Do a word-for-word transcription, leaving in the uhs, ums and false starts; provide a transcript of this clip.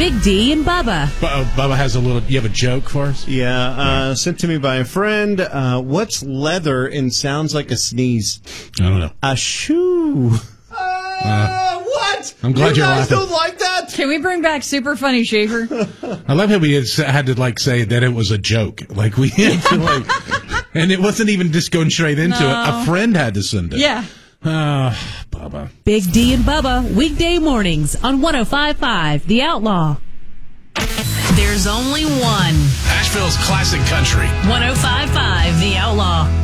Big D and Bubba. Bu- uh, Bubba has a little. You have a joke for us? Yeah, uh, sent to me by a friend. Uh, what's leather and sounds like a sneeze? I don't know. A shoe. Uh, what? I'm glad you you're guys laughing. don't like that? Can we bring back Super Funny Schaefer? I love how we had, had to like say that it was a joke. Like we had to like, and it wasn't even just going straight into No. it. A friend had to send it. Yeah. Oh, Bubba. Big D and Bubba, weekday mornings on one oh five point five The Outlaw. There's only one. Asheville's classic country. one oh five point five The Outlaw.